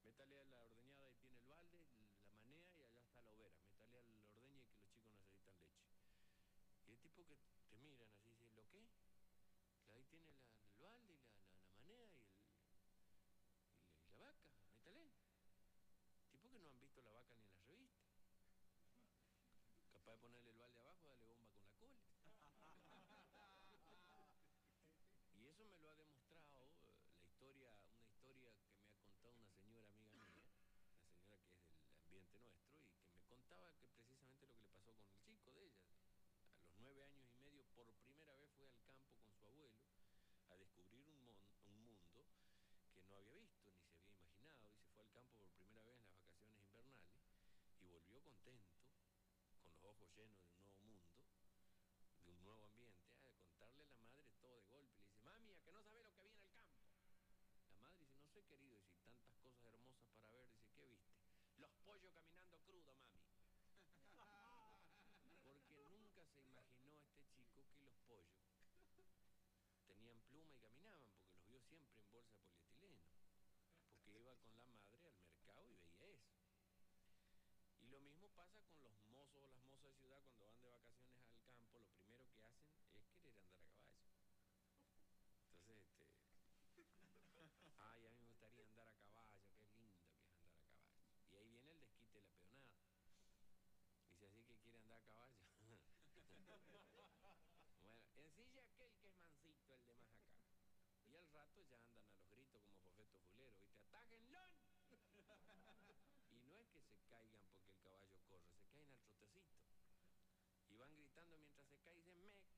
Métale a la ordeñada y tiene el balde, la manea y allá está la overa. Métale a la ordeña y que los chicos necesitan leche. Y el tipo que te miran así, dice, ¿lo qué? Ahí tiene el balde y la manea y la vaca, métale. Tipo que no han visto la vaca ni en las revistas. Capaz de ponerle el balde abajo, darle bomba con la cola. Y eso me lo ha demostrado una historia que me ha contado una señora amiga mía, una señora que es del ambiente nuestro, y que me contaba que precisamente lo que le pasó con el chico de ella. A los 9 años y medio, por primera vez fue al campo con su abuelo a descubrir un mundo que no había visto ni se había imaginado, y se fue al campo por primera vez en las vacaciones invernales y volvió contento, con los ojos llenos de un nuevo mundo, de un nuevo ambiente, a contarle a la madre todo de golpe. Le dice, mami, ¿a que no sabe lo que vi en el campo? La madre dice, no sé, querido, dice, tantas cosas hermosas para ver. Dice, ¿qué viste? Los pollos caminando crudo, mami. Porque nunca se imaginó este chico que los pollos tenían pluma y caminaban, porque los vio siempre en bolsa de polietileno, porque iba con la madre al mercado y veía eso. Y lo mismo pasa con los mozos o las mozas de ciudad cuando van de vacaciones al campo, lo primero que hacen es querer andar a caballo. Entonces, ay, a mí me gustaría andar a caballo, qué lindo que es andar a caballo. Y ahí viene el desquite de la peonada. Dice, así que quiere andar a caballo. Bueno, ensilla aquel que es mansito, el de más acá. Y al rato ya andan a los gritos como Fofeto Fulero, ¿viste? ¡Atáquenlo! Y no es que se caigan porque el caballo corre, se caen al trotecito. Y van gritando mientras se caen y dicen, me